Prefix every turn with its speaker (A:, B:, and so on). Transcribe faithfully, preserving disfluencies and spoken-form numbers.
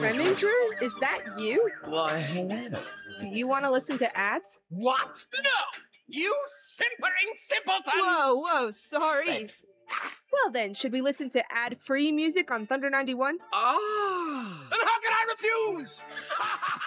A: Preminger? Is that you?
B: Why, hello.
A: Do you want to listen to ads?
B: What? No! You simpering simpleton!
A: Whoa, whoa, sorry.
B: Thanks.
A: Well then, should we listen to ad-free music on Thunder ninety-one?
B: Ah! And how can I refuse?